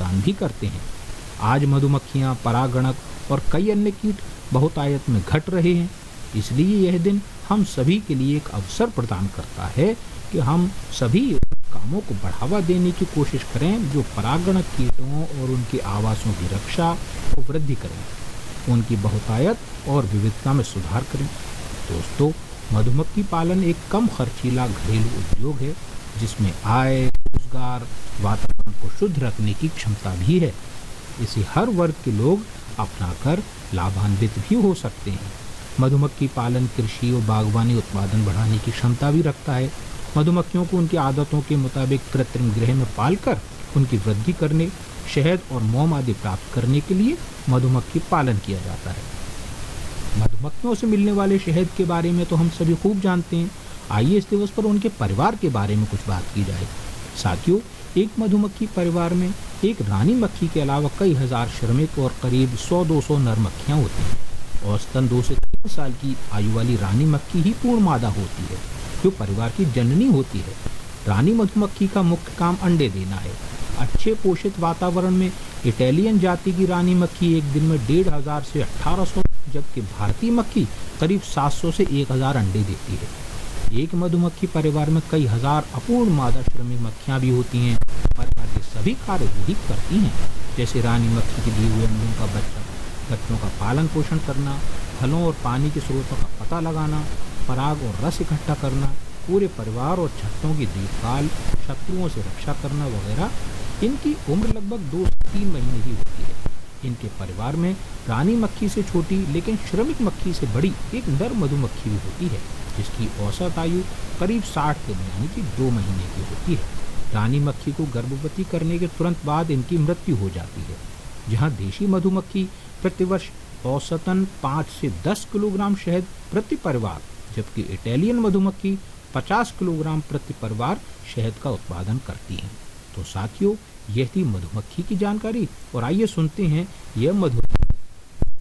योगदान भी करते हैं। आज मधुमक्खियाँ, परागणक और कई अन्य कीट बहुतायत में घट रहे हैं। इसलिए यह दिन हम सभी के लिए एक अवसर प्रदान करता है कि हम सभी कामों को बढ़ावा देने की कोशिश करें जो परागणक कीटों और उनके आवासों की रक्षा और वृद्धि करें, उनकी बहुतायत और विविधता में सुधार करें। दोस्तों, मधुमक्खी पालन एक कम खर्चीला घरेलू उद्योग है जिसमें आय, रोजगार, वातावरण को शुद्ध रखने की क्षमता भी है। इसे हर वर्ग के लोग अपनाकर लाभान्वित भी हो सकते हैं। मधुमक्खी पालन कृषि और बागवानी उत्पादन बढ़ाने की क्षमता भी रखता है। मधुमक्खियों को उनकी आदतों के मुताबिक कृत्रिम गृह में पालकर उनकी वृद्धि करने, शहद और मोम आदि प्राप्त करने के लिए मधुमक्खी पालन किया जाता है। मधुमक्खियों से मिलने वाले शहद के बारे में तो हम सभी खूब जानते हैं। आइए इस दिवस पर उनके परिवार के बारे में कुछ बात की जाए। साथियों, एक मधुमक्खी परिवार में एक रानी मक्खी के अलावा कई हजार श्रमिक और करीब 100-200 नर मक्खियाँ होती हैं। औसतन 2 से 3 साल की आयु वाली रानी मक्खी ही पूर्ण मादा होती है, जो परिवार की जननी होती है। रानी मधुमक्खी का मुख्य काम अंडे देना है। अच्छे पोषित वातावरण में इटालियन जाति की रानी मक्खी एक दिन में 1500 से 1800, जबकि भारतीय मक्खी करीब 700 से 1000 अंडे देती है। एक मधुमक्खी परिवार में कई हजार अपूर्ण मादा श्रमिक मक्खियाँ भी होती हैं। परिवार के सभी कार्य वही करती हैं, जैसे रानी मक्खी के दिए हुए अंडों का बच्चों का पालन पोषण करना, फलों और पानी के स्रोतों का पता लगाना, पराग और रस इकट्ठा करना, पूरे परिवार और छत्तों की देखभाल, शत्रुओं से रक्षा करना वगैरह। इनकी उम्र लगभग 2 से 3 महीने ही होती है। इनके परिवार में रानी मक्खी से छोटी लेकिन श्रमिक मक्खी से बड़ी एक नर मधुमक्खी भी होती है, जिसकी औसत आयु करीब 60 दिन यानी कि 2 महीने की होती है। रानी मक्खी को गर्भवती करने के तुरंत बाद इनकी मृत्यु हो जाती है। जहाँ देशी मधुमक्खी प्रतिवर्ष औसतन 5 से 10 किलोग्राम शहद प्रति परिवार, जबकि इटालियन मधुमक्खी 50 किलोग्राम प्रति परिवार शहद का उत्पादन करती हैं। तो साथियों, यह थी मधुमक्खी की जानकारी और आइए सुनते हैं यह मधुमक्खी